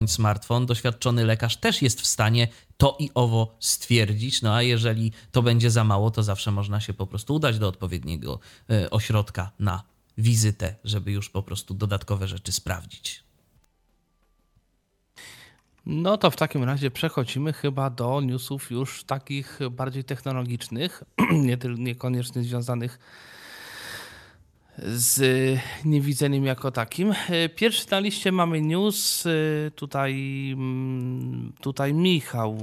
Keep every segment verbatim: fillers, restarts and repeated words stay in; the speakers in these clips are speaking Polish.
smartfon, doświadczony lekarz też jest w stanie to i owo stwierdzić, no a jeżeli to będzie za mało, to zawsze można się po prostu udać do odpowiedniego ośrodka na wizytę, żeby już po prostu dodatkowe rzeczy sprawdzić. No to w takim razie przechodzimy chyba do newsów już takich bardziej technologicznych, nie tylko niekoniecznie związanych z niewidzeniem jako takim. Pierwszy na liście mamy news, tutaj, tutaj Michał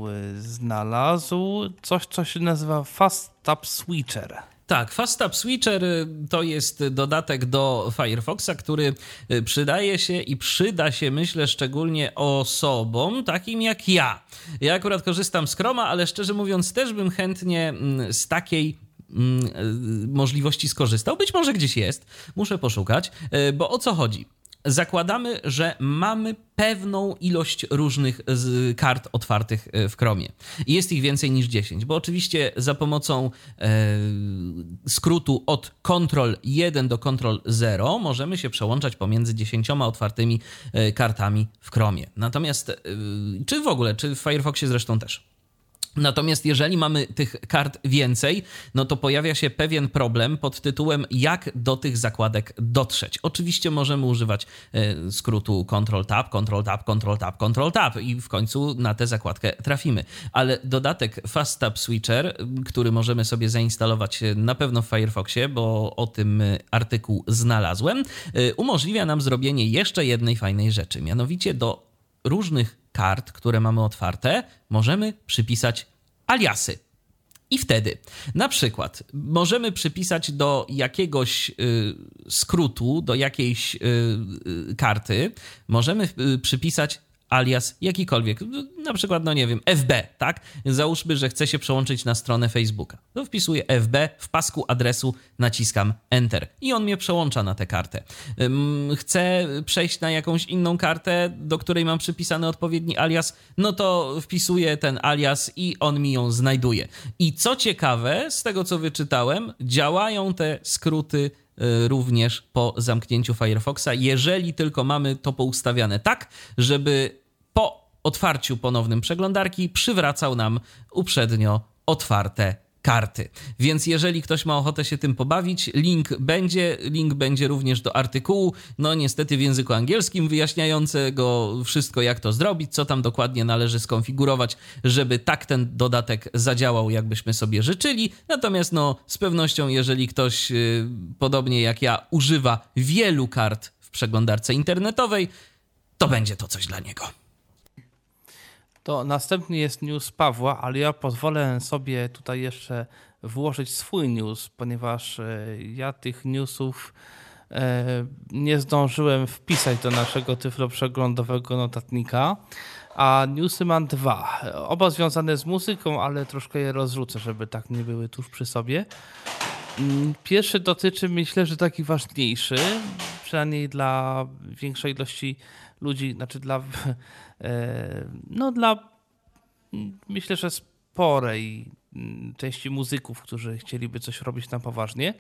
znalazł coś, co się nazywa Fast Tap Switcher. Tak, Fast Tap Switcher to jest dodatek do Firefoxa, który przydaje się i przyda się, myślę, szczególnie osobom takim jak ja. Ja akurat korzystam z Chroma, ale szczerze mówiąc też bym chętnie z takiej możliwości skorzystał. Być może gdzieś jest, muszę poszukać, bo o co chodzi? Zakładamy, że mamy pewną ilość różnych kart otwartych w Chromie. Jest ich więcej niż dziesięć, bo oczywiście za pomocą e, skrótu od kontrol jeden do kontrol zero możemy się przełączać pomiędzy dziesięcioma otwartymi e, kartami w Chromie. Natomiast, e, czy w ogóle, czy w Firefoxie zresztą też. Natomiast jeżeli mamy tych kart więcej, no to pojawia się pewien problem pod tytułem, jak do tych zakładek dotrzeć. Oczywiście możemy używać e, skrótu Ctrl-Tab, Ctrl-Tab, Ctrl-Tab, Ctrl-Tab i w końcu na tę zakładkę trafimy. Ale dodatek Fast Tap Switcher, który możemy sobie zainstalować na pewno w Firefoxie, bo o tym artykuł znalazłem, e, umożliwia nam zrobienie jeszcze jednej fajnej rzeczy. Mianowicie do różnych kart, które mamy otwarte, możemy przypisać aliasy. I wtedy na przykład możemy przypisać do jakiegoś y, skrótu, do jakiejś y, y, karty, możemy y, przypisać alias jakikolwiek, na przykład, no nie wiem, F B, tak? Załóżmy, że chcę się przełączyć na stronę Facebooka. To wpisuję F B, w pasku adresu naciskam Enter i on mnie przełącza na tę kartę. Chcę przejść na jakąś inną kartę, do której mam przypisany odpowiedni alias, no to wpisuję ten alias i on mi ją znajduje. I co ciekawe, z tego co wyczytałem, działają te skróty również po zamknięciu Firefoxa, jeżeli tylko mamy to poustawiane tak, żeby po otwarciu ponownym przeglądarki przywracał nam uprzednio otwarte karty. Więc jeżeli ktoś ma ochotę się tym pobawić, link będzie, link będzie również do artykułu, no niestety w języku angielskim wyjaśniającego wszystko, jak to zrobić, co tam dokładnie należy skonfigurować, żeby tak ten dodatek zadziałał, jakbyśmy sobie życzyli. Natomiast no z pewnością, jeżeli ktoś yy, podobnie jak ja używa wielu kart w przeglądarce internetowej, to będzie to coś dla niego. To następny jest news Pawła, ale ja pozwolę sobie tutaj jeszcze włożyć swój news, ponieważ ja tych newsów nie zdążyłem wpisać do naszego tyfloprzeglądowego notatnika, a newsy mam dwa. Oba związane z muzyką, ale troszkę je rozrzucę, żeby tak nie były tuż przy sobie. Pierwszy dotyczy, myślę, że taki ważniejszy, przynajmniej dla większej ilości ludzi, znaczy dla, no dla, myślę, że sporej części muzyków, którzy chcieliby coś robić na poważnie.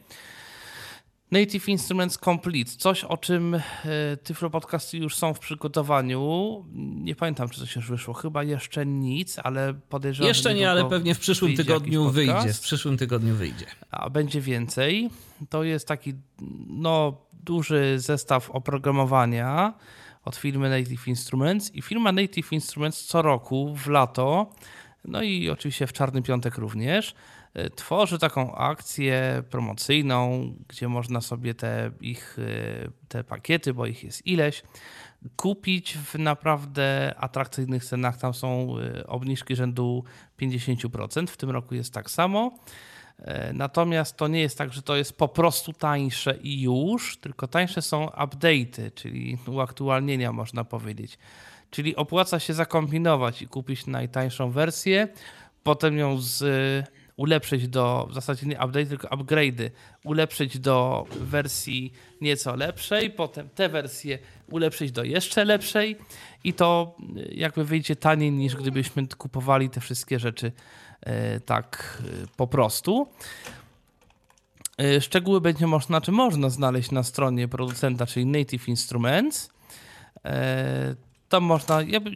Native Instruments Complete, coś o czym Tyflo Podcasty już są w przygotowaniu. Nie pamiętam, czy coś już wyszło, chyba jeszcze nic, ale podejrzewam, jeszcze nie, ale pewnie w przyszłym tygodniu wyjdzie. W przyszłym tygodniu wyjdzie. A będzie więcej. To jest taki no, duży zestaw oprogramowania od firmy Native Instruments i firma Native Instruments co roku w lato, no i oczywiście w Czarny Piątek również, tworzy taką akcję promocyjną, gdzie można sobie te ich te pakiety, bo ich jest ileś, kupić w naprawdę atrakcyjnych cenach. Tam są obniżki rzędu pięćdziesiąt procent. W tym roku jest tak samo. Natomiast to nie jest tak, że to jest po prostu tańsze i już, tylko tańsze są update'y, czyli uaktualnienia można powiedzieć. Czyli opłaca się zakombinować i kupić najtańszą wersję, potem ją z, ulepszyć do, w zasadzie nie update, tylko upgrade'y, ulepszyć do wersji nieco lepszej, potem te wersje ulepszyć do jeszcze lepszej i to jakby wyjdzie taniej niż gdybyśmy kupowali te wszystkie rzeczy tak po prostu. Szczegóły będzie można, czy można znaleźć na stronie producenta, czyli Native Instruments. tam można, ja,